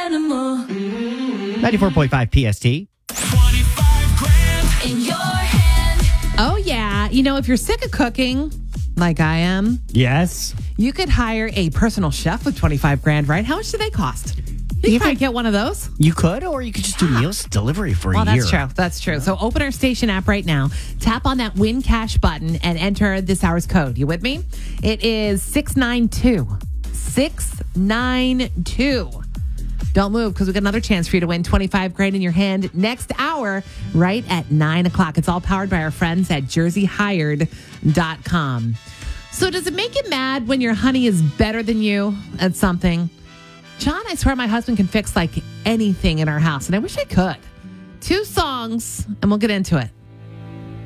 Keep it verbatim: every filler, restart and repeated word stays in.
animal. ninety-four point five P S T. twenty-five grand in your hand. Oh, yeah. You know, if you're sick of cooking, like I am, Yes. you could hire a personal chef with twenty-five grand, right? How much do they cost? You Even- can probably get one of those. You could, or you could just do meals delivery for Well, a year. that's true. That's true. So open our station app right now. Tap on that Win Cash button and enter this hour's code. You with me? It is six nine two. six nine two. Don't move because we got another chance for you to win twenty-five grand in your hand next hour right at nine o'clock. It's all powered by our friends at jersey hired dot com. So does it make you mad when your honey is better than you at something? John, I swear my husband can fix like anything in our house, and I wish I could. Two songs, and we'll get into it.